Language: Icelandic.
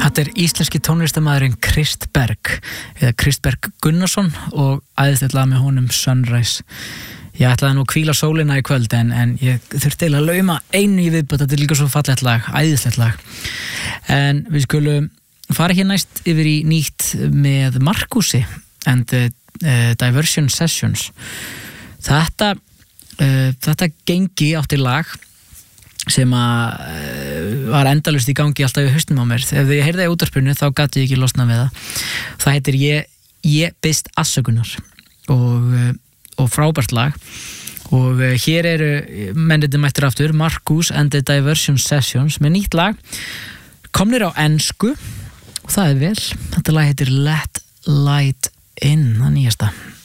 Þetta íslenski tónlistarmaðurinn Kristberg eða Kristberg Gunnarsson og æðislegt lag með honum Sunrise. Ég ætlaði nú að hvíla sólina í kvöld en ég þurfti eiginlega að lauma einu í viðbót. Þetta líka svo fallegt lag, æðislegt lag. En við skulum fara hér næst yfir í nýtt með Markusi and the Diversion Sessions. Þetta gengi átti lag sem var endalaust í gangi alltaf í hausnum á mér. Ef ég heyrði það í útvarpinu þá gat ég ekki losnað við það. Það heitir Ég biðst afsökunar og frábært lag og hér eru mennirnir mættir aftur, Markus and the Diversion Sessions með nýtt lag, komnir á ensku og það vel. Þetta lag heitir Let Light In, það nýjasta.